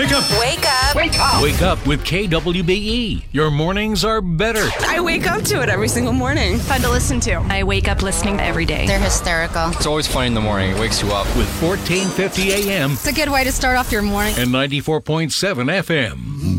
Wake up! Wake up. Wake up! Wake up with KWBE. Your mornings are better. I wake up to it every single morning. Fun to listen to. I wake up listening every day. They're hysterical. It's always funny in the morning. It wakes you up. With 1450 AM It's a good way to start off your morning. and 94.7 FM.